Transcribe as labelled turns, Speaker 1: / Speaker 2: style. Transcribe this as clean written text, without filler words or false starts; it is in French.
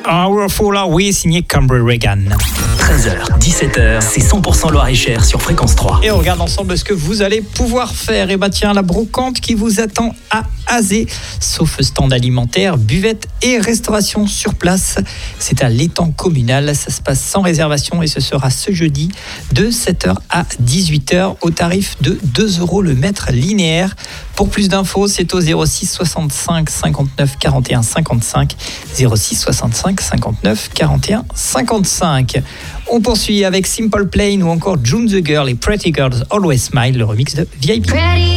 Speaker 1: Our Fuller, oui, signé Cambry Regan.
Speaker 2: 13h, 17h, c'est 100% Loir-et-Cher sur Fréquence 3.
Speaker 1: Et on regarde ensemble ce que vous allez pouvoir faire. Et bah tiens, la brocante qui vous attend à Azé, sauf stand alimentaire, buvette et restauration sur place. C'est à l'étang communal, ça se passe sans réservation et ce sera ce jeudi de 7h à 18h au tarif de 2 € le mètre linéaire. Pour plus d'infos, c'est au 06 65 59 41 55, 06 65 59 41 55. On poursuit avec Simple Plan ou encore June the Girl et Pretty Girls Always Smile, le remix de VIP.
Speaker 3: Pretty